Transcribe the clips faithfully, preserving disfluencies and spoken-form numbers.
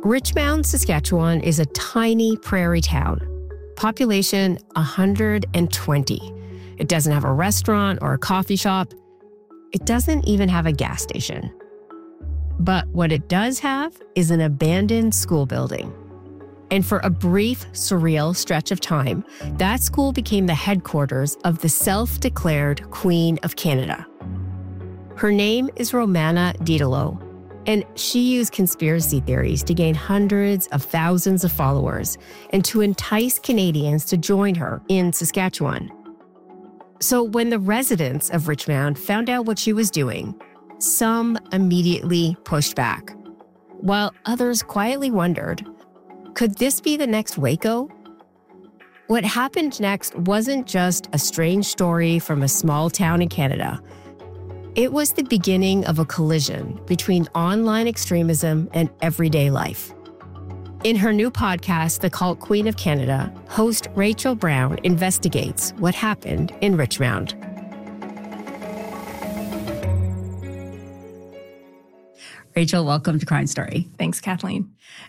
Richmond, Saskatchewan is a tiny prairie town. Population one hundred twenty. It doesn't have a restaurant or a coffee shop. It doesn't even have a gas station. But what it does have is an abandoned school building. And for a brief, surreal stretch of time, that school became the headquarters of the self-declared Queen of Canada. Her name is Romana Didelot, and she used conspiracy theories to gain hundreds of thousands of followers and to entice Canadians to join her in Saskatchewan. So when the residents of Richmond found out what she was doing, some immediately pushed back, while others quietly wondered, could this be the next Waco? What happened next wasn't just a strange story from a small town in Canada. It was the beginning of a collision between online extremism and everyday life. In her new podcast, The Cult Queen of Canada, host Rachel Brown investigates what happened in Richmond. Rachel, welcome to Crime Story. Thanks, Kathleen.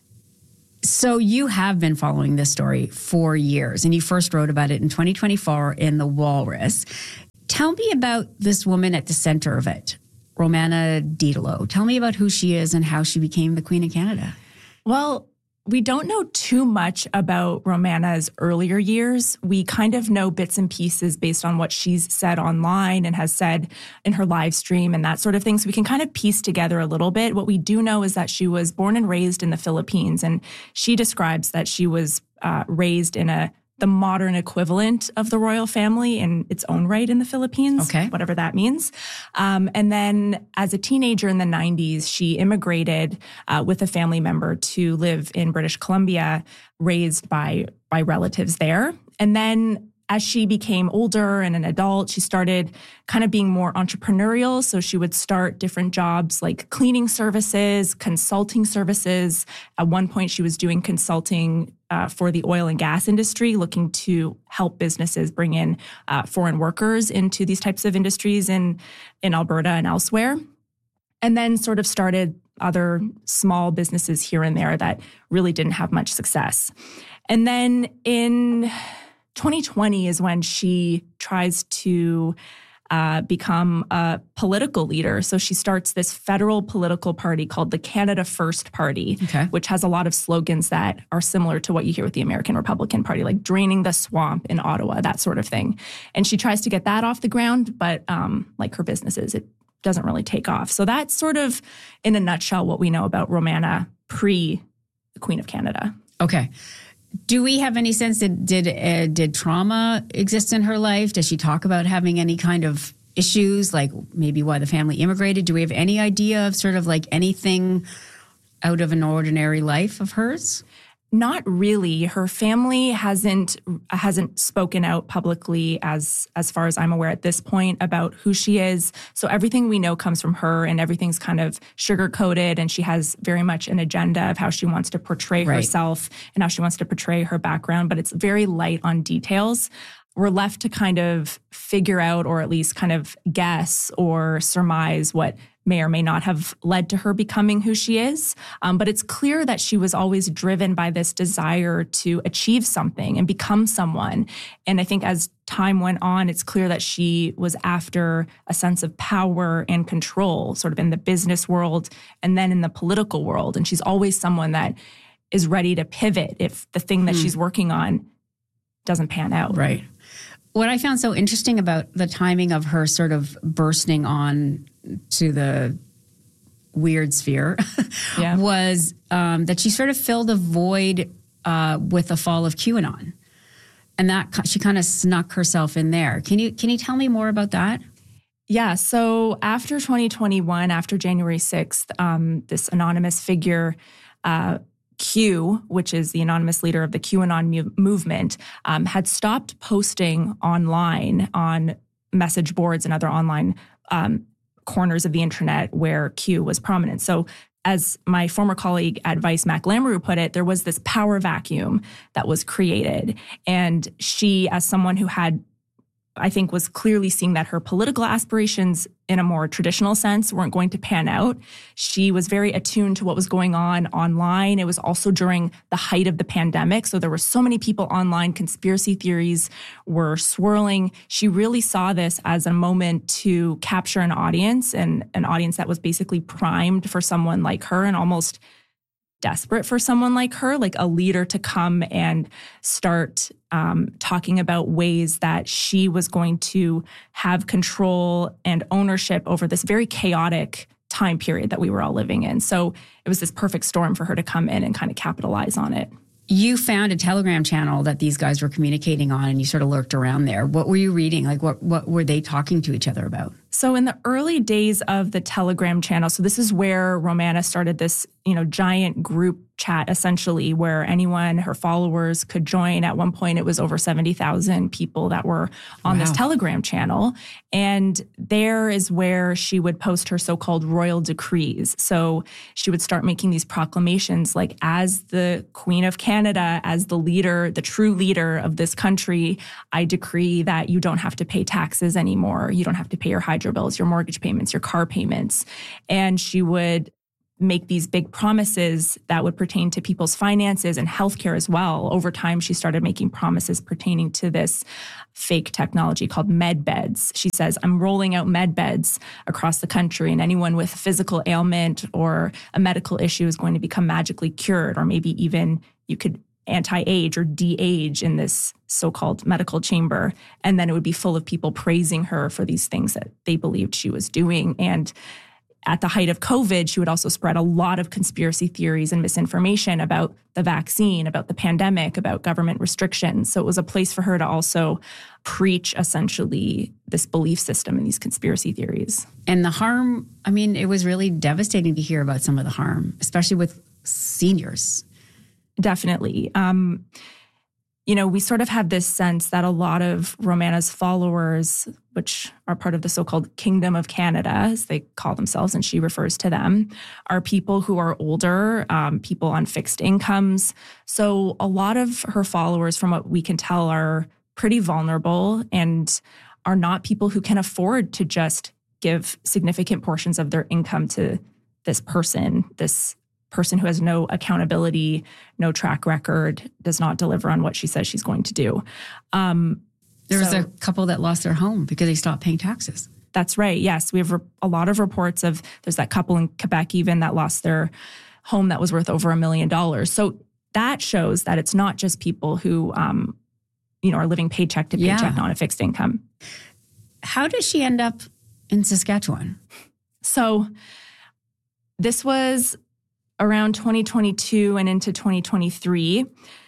So you have been following this story for years, and you first wrote about it in twenty twenty-four in The Walrus. Tell me about this woman at the center of it, Romana Didelot. Tell me about who she is and how she became the Queen of Canada. Well, we don't know too much about Romana's earlier years. We kind of know bits and pieces based on what she's said online and has said in her live stream and that sort of thing. So we can kind of piece together a little bit. What we do know is that she was born and raised in the Philippines, and she describes that she was uh, raised in a the modern equivalent of the royal family in its own right in the Philippines, okay, whatever that means. Um, and then as a teenager in the nineties, she immigrated uh, with a family member to live in British Columbia, raised by, by relatives there. And then as she became older and an adult, she started kind of being more entrepreneurial. So she would start different jobs like cleaning services, consulting services. At one point, she was doing consulting uh, for the oil and gas industry, looking to help businesses bring in uh, foreign workers into these types of industries in, in Alberta and elsewhere. And then sort of started other small businesses here and there that really didn't have much success. And then in twenty twenty is when she tries to uh, become a political leader. So she starts this federal political party called the Canada First Party, okay, which has a lot of slogans that are similar to what you hear with the American Republican Party, like draining the swamp in Ottawa, that sort of thing. And she tries to get that off the ground, but um, like her businesses, it doesn't really take off. So that's sort of, in a nutshell, what we know about Romana pre the Queen of Canada. Okay. Do we have any sense that did uh, did trauma exist in her life? Does she talk about having any kind of issues, like maybe why the family immigrated? Do we have any idea of sort of like anything out of an ordinary life of hers? Not really. Her family hasn't hasn't spoken out publicly as as far as I'm aware at this point about who she is. So everything we know comes from her, and everything's kind of sugar-coated, and she has very much an agenda of how she wants to portray right. herself and how she wants to portray her background, but it's very light on details. We're left to kind of figure out, or at least kind of guess or surmise what may or may not have led to her becoming who she is. Um, but it's clear that she was always driven by this desire to achieve something and become someone. And I think as time went on, it's clear that she was after a sense of power and control, sort of in the business world and then in the political world. And she's always someone that is ready to pivot if the thing that mm. she's working on doesn't pan out. Right. What I found so interesting about the timing of her sort of bursting on to the weird sphere yeah. was um, that she sort of filled a void uh, with the fall of QAnon. And that she kind of snuck herself in there. Can you can you tell me more about that? Yeah. So after twenty twenty-one, after January sixth, um, this anonymous figure, uh, Q, which is the anonymous leader of the QAnon mu- movement, um, had stopped posting online on message boards and other online um, corners of the internet where Q was prominent. So as my former colleague at Vice, Mac Lamoureux, put it, there was this power vacuum that was created. And she, as someone who had I think was clearly seeing that her political aspirations in a more traditional sense weren't going to pan out. She was very attuned to what was going on online. It was also during the height of the pandemic. So there were so many people online. Conspiracy theories were swirling. She really saw this as a moment to capture an audience, and an audience that was basically primed for someone like her and almost desperate for someone like her, like a leader to come and start um, talking about ways that she was going to have control and ownership over this very chaotic time period that we were all living in. So it was this perfect storm for her to come in and kind of capitalize on it. You found a Telegram channel that these guys were communicating on, and you sort of lurked around there. What were you reading? Like, what, what were they talking to each other about? So in the early days of the Telegram channel, so this is where Romana started this, you know, giant group chat, essentially, where anyone, her followers, could join. At one point, it was over seventy thousand people that were on wow. this Telegram channel. And there is where she would post her so-called royal decrees. So she would start making these proclamations like, as the Queen of Canada, as the leader, the true leader of this country, I decree that you don't have to pay taxes anymore. You don't have to pay your hydro bills, your mortgage payments, your car payments. And she would make these big promises that would pertain to people's finances and healthcare as well. Over time, she started making promises pertaining to this fake technology called med beds. She says, I'm rolling out med beds across the country, and anyone with a physical ailment or a medical issue is going to become magically cured, or maybe even you could anti-age or de-age in this so-called medical chamber. And then it would be full of people praising her for these things that they believed she was doing. And at the height of COVID, she would also spread a lot of conspiracy theories and misinformation about the vaccine, about the pandemic, about government restrictions. So it was a place for her to also preach, essentially, this belief system and these conspiracy theories. And the harm, I mean, it was really devastating to hear about some of the harm, especially with seniors. Definitely. Um, you know, we sort of have this sense that a lot of Romana's followers, which are part of the so-called Kingdom of Canada, as they call themselves, and she refers to them, are people who are older, um, people on fixed incomes. So a lot of her followers, from what we can tell, are pretty vulnerable and are not people who can afford to just give significant portions of their income to this person, this person who has no accountability, no track record, does not deliver on what she says she's going to do. Um, there was so, a couple that lost their home because they stopped paying taxes. That's right. Yes. We have re- a lot of reports of, there's that couple in Quebec even that lost their home that was worth over a million dollars. So that shows that it's not just people who, um, you know, are living paycheck to paycheck, yeah. on a fixed income. How did she end up in Saskatchewan? So this was around twenty twenty-two and into twenty twenty-three,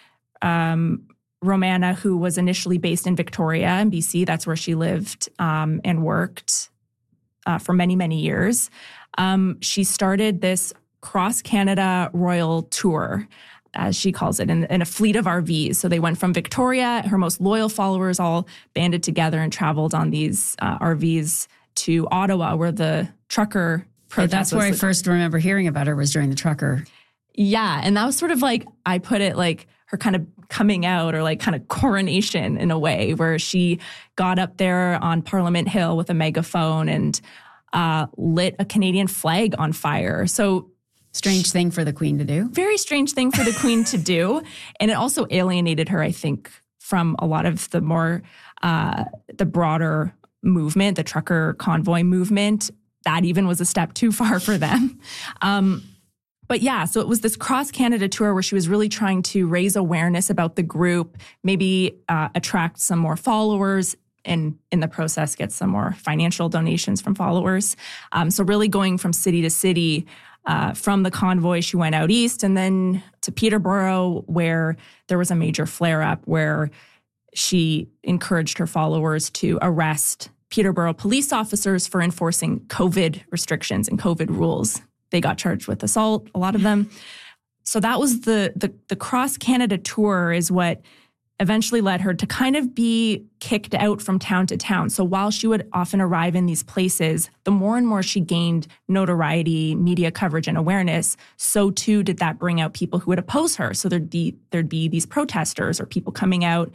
um, Romana, who was initially based in Victoria in B C, that's where she lived um, and worked uh, for many, many years. Um, she started this cross-Canada royal tour, as she calls it, in, in a fleet of R Vs. So they went from Victoria, her most loyal followers all banded together and traveled on these uh, R Vs to Ottawa, where the trucker protest. That's where I first remember hearing about her, was during the trucker. Yeah. And that was sort of like, I put it like her kind of coming out, or like kind of coronation in a way, where she got up there on Parliament Hill with a megaphone and uh, lit a Canadian flag on fire. So strange thing for the Queen to do. Very strange thing for the Queen to do. And it also alienated her, I think, from a lot of the more, uh, the broader movement, the trucker convoy movement. That even was a step too far for them. Um, but yeah, so it was this cross-Canada tour where she was really trying to raise awareness about the group, maybe uh, attract some more followers, and in the process get some more financial donations from followers. Um, so really going from city to city. Uh, from the convoy, she went out east and then to Peterborough, where there was a major flare-up, where she encouraged her followers to arrest Peterborough police officers for enforcing COVID restrictions and COVID rules. They got charged with assault, a lot of them. So that was the the, the cross-Canada tour is what eventually led her to kind of be kicked out from town to town. So while she would often arrive in these places, the more and more she gained notoriety, media coverage, and awareness, so too did that bring out people who would oppose her. So there'd be, there'd be these protesters or people coming out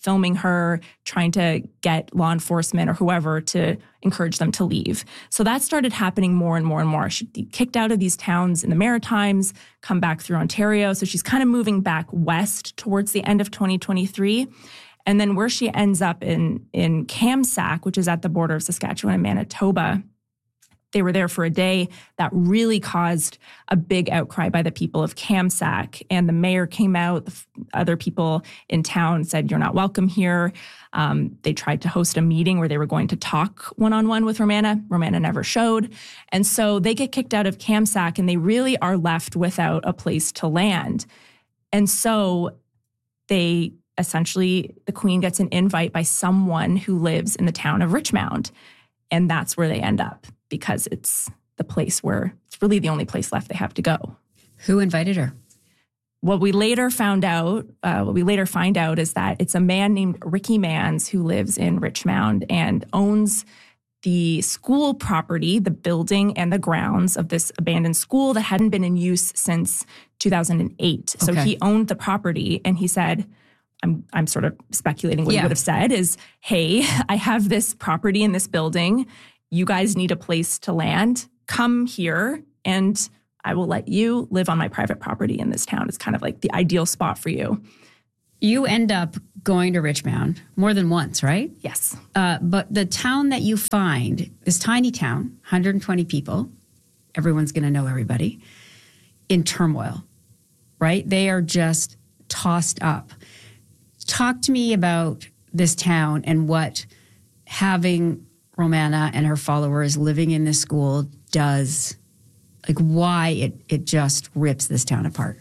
filming her, trying to get law enforcement or whoever to encourage them to leave. So that started happening more and more and more. She'd be kicked out of these towns in the Maritimes, come back through Ontario. So she's kind of moving back west towards the end of twenty twenty-three. And then where she ends up in, in Kamsack, which is at the border of Saskatchewan and Manitoba, they were there for a day. That really caused a big outcry by the people of Kamsack. And the mayor came out, the other people in town said, you're not welcome here. Um, they tried to host a meeting where they were going to talk one-on-one with Romana. Romana never showed. And so they get kicked out of Kamsack and they really are left without a place to land. And so they essentially, the Queen gets an invite by someone who lives in the town of Richmond. And that's where they end up, because it's the place where it's really the only place left they have to go. Who invited her? What we later found out, uh, what we later find out is that it's a man named Ricky Mans who lives in Richmond and owns the school property, the building and the grounds of this abandoned school that hadn't been in use since two thousand eight. Okay. So he owned the property and he said, I'm I'm sort of speculating what yeah. he would have said is, hey, I have this property in this building. You guys need a place to land. Come here and I will let you live on my private property in this town. It's kind of like the ideal spot for you. You end up going to Richmond more than once, right? Yes. Uh, but the town that you find, this tiny town, one hundred twenty people, everyone's going to know everybody, in turmoil, right? They are just tossed up. Talk to me about this town and what having Romana and her followers living in this school does, like why it, it just rips this town apart.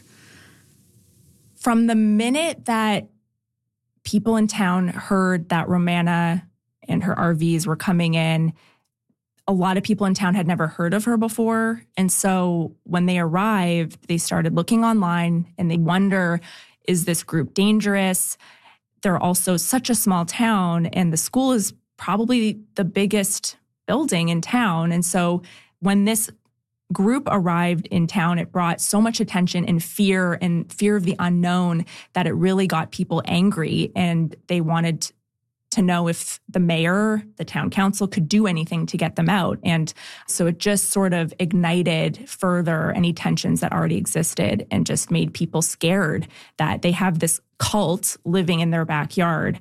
From the minute that people in town heard that Romana and her R Vs were coming in, a lot of people in town had never heard of her before. And so when they arrived, they started looking online and they wonder, is this group dangerous? They're also such a small town and the school is probably the biggest building in town. And so when this group arrived in town, it brought so much attention and fear and fear of the unknown that it really got people angry. And they wanted to know if the mayor, the town council could do anything to get them out. And so it just sort of ignited further any tensions that already existed and just made people scared that they have this cult living in their backyard.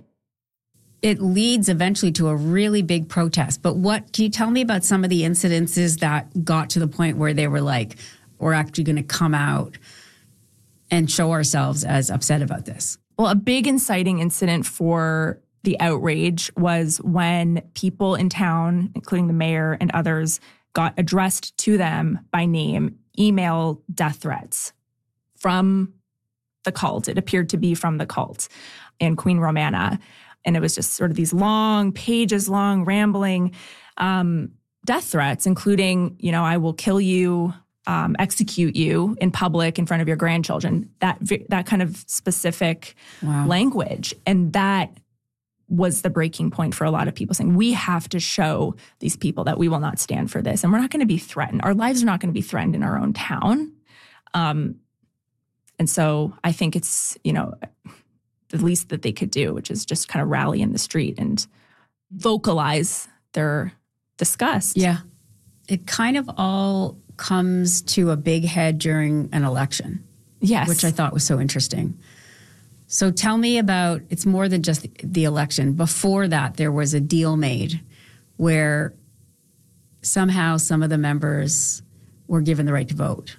It leads eventually to a really big protest. But what, can you tell me about some of the incidences that got to the point where they were like, we're actually going to come out and show ourselves as upset about this? Well, a big inciting incident for the outrage was when people in town, including the mayor and others, got addressed to them by name email death threats from the cult. It appeared to be from the cult and Queen Romana. And it was just sort of these long, pages long, rambling um, death threats, including, you know, I will kill you, um, execute you in public in front of your grandchildren, that that kind of specific wow. language. And that was the breaking point for a lot of people, saying we have to show these people that we will not stand for this. And we're not going to be threatened. Our lives are not going to be threatened in our own town. Um, and so I think it's, you know, the least that they could do, which is just kind of rally in the street and vocalize their disgust. Yeah. It kind of all comes to a big head during an election. Yes. Which I thought was so interesting. So tell me about, it's more than just the election. Before that, there was a deal made where somehow some of the members were given the right to vote.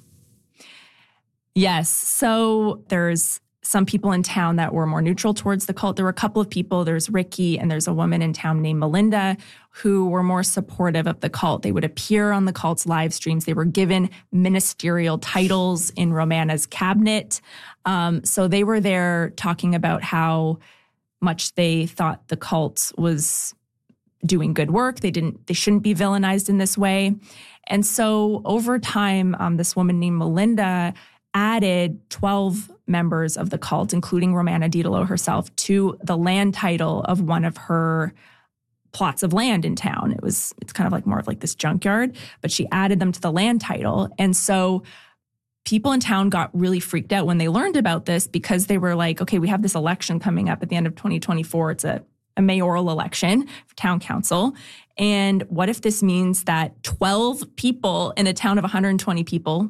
Yes. So there's some people in town that were more neutral towards the cult. There were a couple of people, there's Ricky and there's a woman in town named Melinda who were more supportive of the cult. They would appear on the cult's live streams. They were given ministerial titles in Romana's cabinet. Um, so they were there talking about how much they thought the cult was doing good work. They didn't, they shouldn't be villainized in this way. And so over time, um, this woman named Melinda added twelve members of the cult, including Romana Didelot herself, to the land title of one of her plots of land in town. It was, it's kind of like more of like this junkyard, but she added them to the land title. And so people in town got really freaked out when they learned about this because they were like, okay, we have this election coming up at the end of twenty twenty-four. It's a, a mayoral election for town council. And what if this means that twelve people in a town of one hundred twenty people,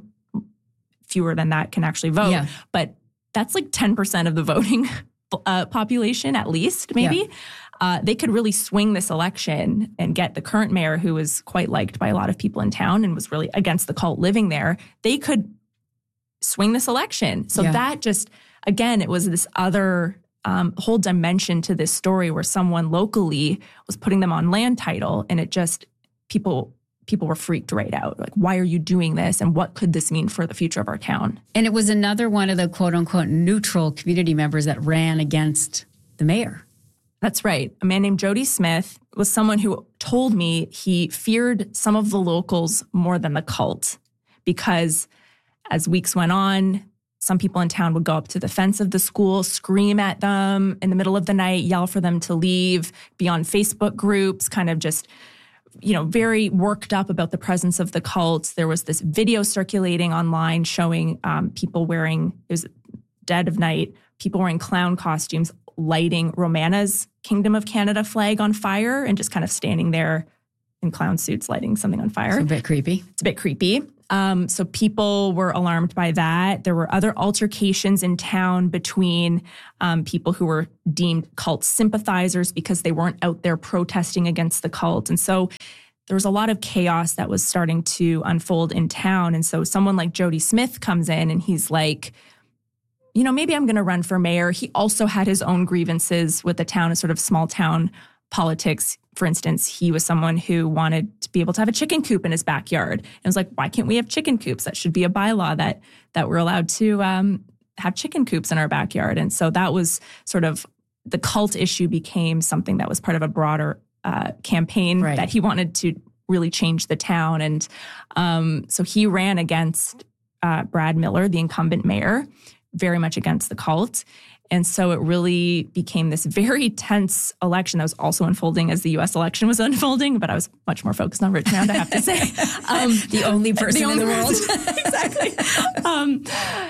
fewer than that, can actually vote? Yeah. But that's like ten percent of the voting uh, population, at least, maybe. Yeah. Uh, they could really swing this election and get the current mayor, who was quite liked by a lot of people in town and was really against the cult living there. They could swing this election. So yeah. that just, again, it was this other um, whole dimension to this story where someone locally was putting them on land title, and it just, people people were freaked right out. Like, why are you doing this? And what could this mean for the future of our town? And it was another one of the quote unquote neutral community members that ran against the mayor. That's right. A man named Jody Smith was someone who told me he feared some of the locals more than the cult, because as weeks went on, some people in town would go up to the fence of the school, scream at them in the middle of the night, yell for them to leave, be on Facebook groups, kind of just, you know, very worked up about the presence of the cult. There was this video circulating online showing um, people wearing, it was dead of night, people wearing clown costumes, lighting Romana's Kingdom of Canada flag on fire and just kind of standing there in clown suits lighting something on fire. It's a bit creepy. It's a bit creepy. Um, so people were alarmed by that. There were other altercations in town between um, people who were deemed cult sympathizers because they weren't out there protesting against the cult. And so there was a lot of chaos that was starting to unfold in town. And so someone like Jody Smith comes in and he's like, you know, maybe I'm going to run for mayor. He also had his own grievances with the town, a sort of small town politics. For instance, he was someone who wanted to be able to have a chicken coop in his backyard. And it was like, why can't we have chicken coops? That should be a bylaw that that we're allowed to um, have chicken coops in our backyard. And so that was sort of, the cult issue became something that was part of a broader uh, campaign right. that he wanted to really change the town. And um, so he ran against uh, Brad Miller, the incumbent mayor, very much against the cult. And so it really became this very tense election that was also unfolding as the U S election was unfolding, but I was much more focused on Richmond, I have to say. Um, the only person the only in the world. Exactly. Um,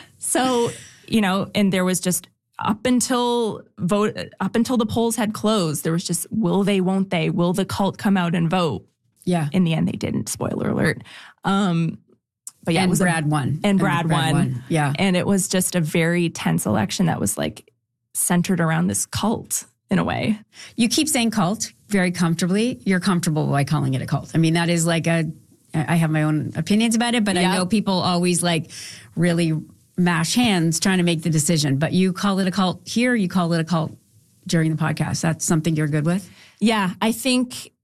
so, you know, and there was just up until vote, up until the polls had closed, there was just, will they, won't they? Will the cult come out and vote? Yeah. In the end, they didn't, spoiler alert. Um, But yeah, and it was Brad a, won. And Brad, and Brad won. won. Yeah. And it was just a very tense election that was like centered around this cult in a way. You keep saying cult very comfortably. You're comfortable by calling it a cult. I mean, that is like a, I have my own opinions about it, but yep. I know people always like really mash hands trying to make the decision. But you call it a cult here, you call it a cult during the podcast. That's something you're good with? Yeah. I think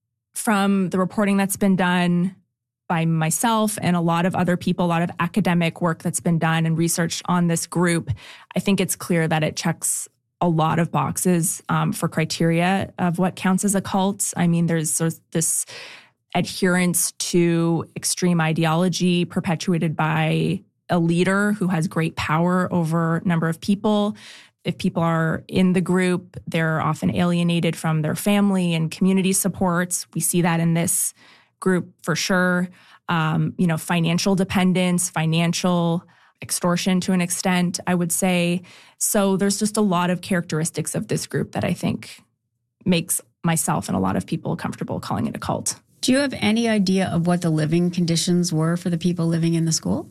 from the reporting that's been done by myself and a lot of other people, a lot of academic work that's been done and research on this group, I think it's clear that it checks a lot of boxes um, for criteria of what counts as a cult. I mean, there's sort of this adherence to extreme ideology perpetuated by a leader who has great power over a number of people. If people are in the group, they're often alienated from their family and community supports. We see that in this group for sure. Um, you know, financial dependence, financial extortion to an extent, I would say. So there's just a lot of characteristics of this group that I think makes myself and a lot of people comfortable calling it a cult. Do you have any idea of what the living conditions were for the people living in the school?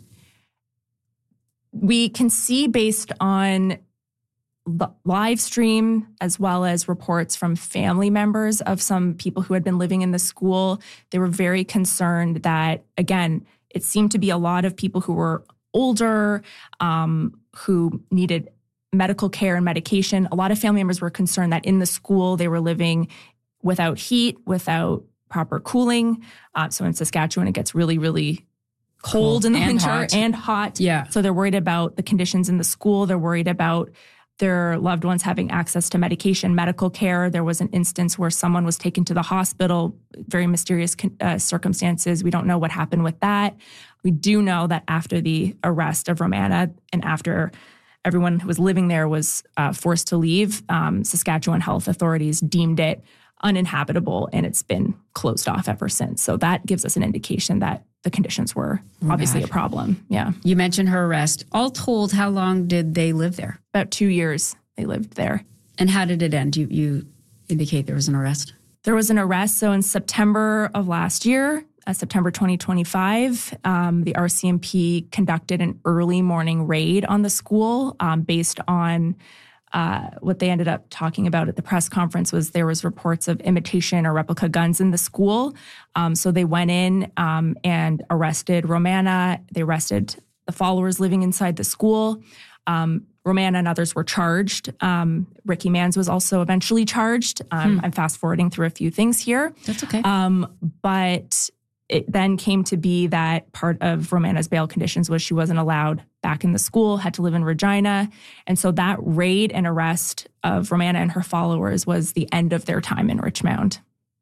We can see based on the live stream as well as reports from family members of some people who had been living in the school. They were very concerned that, again, it seemed to be a lot of people who were older, um, who needed medical care and medication. A lot of family members were concerned that in the school they were living without heat, without proper cooling. Uh, so in Saskatchewan, it gets really, really cold cool. in the and winter hot. and hot. Yeah. So they're worried about the conditions in the school. They're worried about their loved ones having access to medication, medical care. There was an instance where someone was taken to the hospital, very mysterious uh, circumstances. We don't know what happened with that. We do know that after the arrest of Romana and after everyone who was living there was uh, forced to leave, um, Saskatchewan health authorities deemed it uninhabitable, and it's been closed off ever since. So that gives us an indication that the conditions were obviously a problem. Yeah. You mentioned her arrest. All told, how long did they live there? About two years they lived there. And how did it end? You, you indicate there was an arrest. There was an arrest. So in September of last year, uh, September twenty twenty-five, um, the R C M P conducted an early morning raid on the school um, based on uh, what they ended up talking about at the press conference was there was reports of imitation or replica guns in the school. Um, so they went in um, and arrested Romana. They arrested the followers living inside the school. Um, Romana and others were charged. Um, Ricky Mans was also eventually charged. Um, hmm. I'm fast forwarding through a few things here. That's okay. Um, but it then came to be that part of Romana's bail conditions was she wasn't allowed back in the school, had to live in Regina. And so that raid and arrest of Romana and her followers was the end of their time in Richmond.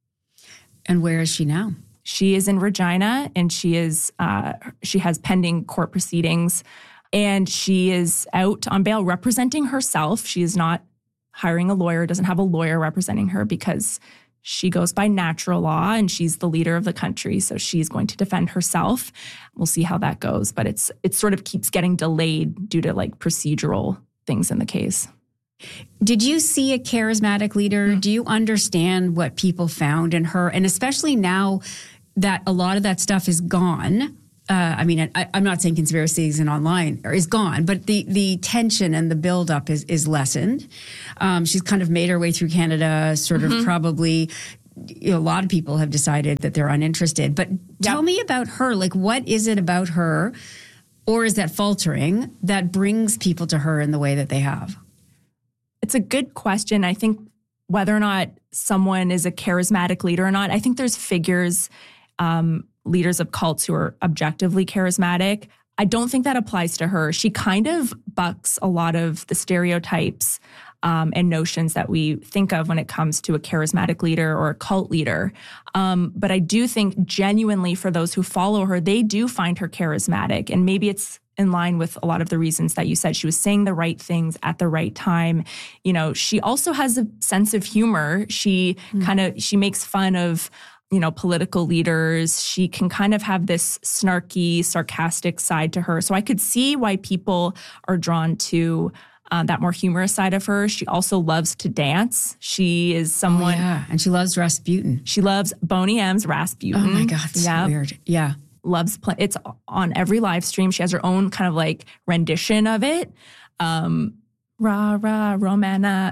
And where is she now? She is in Regina, and she is uh, she has pending court proceedings. And she is out on bail representing herself. She is not hiring a lawyer, doesn't have a lawyer representing her because she goes by natural law and she's the leader of the country. So she's going to defend herself. We'll see how that goes. But it's it sort of keeps getting delayed due to like procedural things in the case. Did you see a charismatic leader? Mm-hmm. Do you understand what people found in her? And especially now that a lot of that stuff is gone. Uh, I mean, I, I'm not saying conspiracies and online or is gone, but the, the tension and the buildup is, is lessened. Um, she's kind of made her way through Canada, sort mm-hmm. of probably, you know, a lot of people have decided that they're uninterested. But tell yep. me about her. Like, what is it about her, or is that faltering, that brings people to her in the way that they have? It's a good question. I think whether or not someone is a charismatic leader or not, I think there's figures, um, leaders of cults who are objectively charismatic. I don't think that applies to her. She kind of bucks a lot of the stereotypes um, and notions that we think of when it comes to a charismatic leader or a cult leader. Um, but I do think genuinely for those who follow her, they do find her charismatic. And maybe it's in line with a lot of the reasons that you said. She was saying the right things at the right time. You know, she also has a sense of humor. She mm. kind of, she makes fun of, you know, political leaders. She can kind of have this snarky, sarcastic side to her. So I could see why people are drawn to uh, that more humorous side of her. She also loves to dance. She is someone... Oh, yeah, and she loves Rasputin. She loves Boney M's Rasputin. Oh my God, it's yeah. weird. Yeah. Loves... Play, it's on every live stream. She has her own kind of like rendition of it. Um, rah, rah, Romana...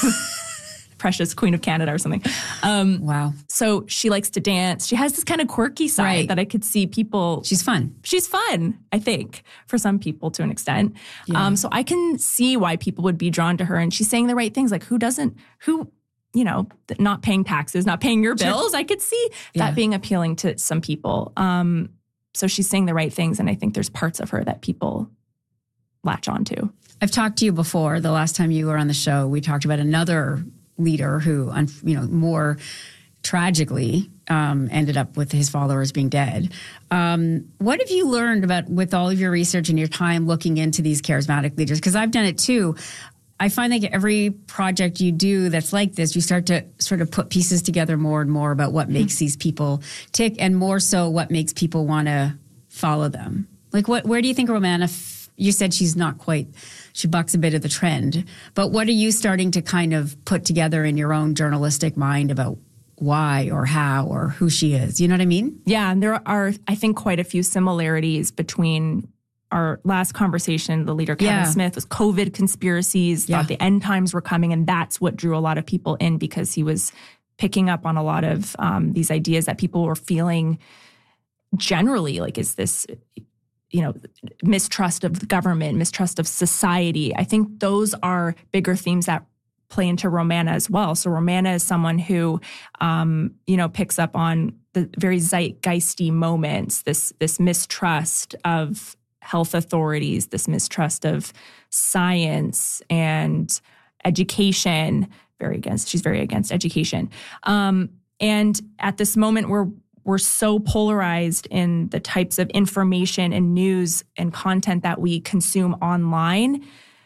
Precious Queen of Canada or something. Um, wow. So she likes to dance. She has this kind of quirky side right. that I could see people... She's fun. She's fun, I think, for some people to an extent. Yeah. Um, so I can see why people would be drawn to her. And she's saying the right things. Like who doesn't... Who, you know, not paying taxes, not paying your bills. I could see that yeah. being appealing to some people. Um, so she's saying the right things. And I think there's parts of her that people latch onto. I've talked to you before. The last time you were on the show, we talked about another leader who, you know, more tragically um, ended up with his followers being dead. Um, what have you learned about, with all of your research and your time looking into these charismatic leaders? Because I've done it too. I find that every project you do that's like this, you start to sort of put pieces together more and more about what mm-hmm. makes these people tick, and more so what makes people want to follow them. Like, what? Where do you think Romana? F- you said she's not quite. She bucks a bit of the trend. But what are you starting to kind of put together in your own journalistic mind about why or how or who she is? You know what I mean? Yeah, and there are, I think, quite a few similarities between our last conversation. The leader, Kevin yeah. Smith, was COVID conspiracies, yeah. thought the end times were coming, and that's what drew a lot of people in, because he was picking up on a lot of um, these ideas that people were feeling generally, like, is this... you know, mistrust of the government, mistrust of society. I think those are bigger themes that play into Romana as well. So Romana is someone who, um, you know, picks up on the very zeitgeisty moments, this this mistrust of health authorities, this mistrust of science and education. Very against, she's very against education. Um, and at this moment where we're so polarized in the types of information and news and content that we consume online,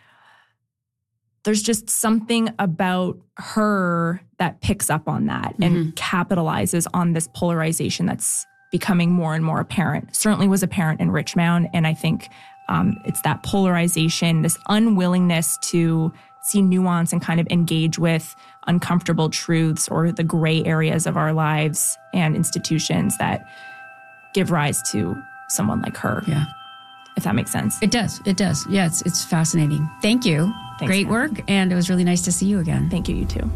there's just something about her that picks up on that mm-hmm. and capitalizes on this polarization that's becoming more and more apparent. Certainly was apparent in Richmond. And I think um, it's that polarization, this unwillingness to see nuance and kind of engage with uncomfortable truths or the gray areas of our lives and institutions that give rise to someone like her. Yeah. If that makes sense. It does. It does. Yeah, it's, it's fascinating. Thank you. Thanks, Great Anna. work. And it was really nice to see you again. Thank you, you too.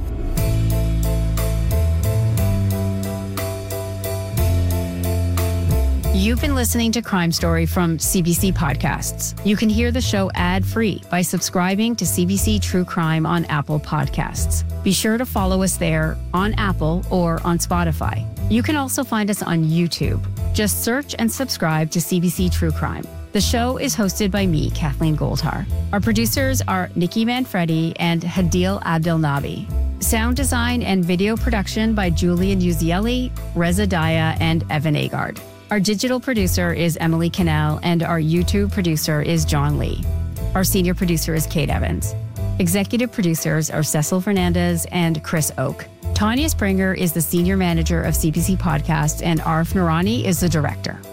You've been listening to Crime Story from C B C Podcasts. You can hear the show ad-free by subscribing to C B C True Crime on Apple Podcasts. Be sure to follow us there on Apple or on Spotify. You can also find us on YouTube. Just search and subscribe to C B C True Crime. The show is hosted by me, Kathleen Goldhar. Our producers are Nikki Manfredi and Hadil Abdelnabi. Sound design and video production by Julian Uzieli, Reza Daya, and Evan Agard. Our digital producer is Emily Cannell, and our YouTube producer is John Lee. Our senior producer is Kate Evans. Executive producers are Cecil Fernandez and Chris Oak. Tanya Springer is the senior manager of C B C Podcasts, and Arif Noorani is the director.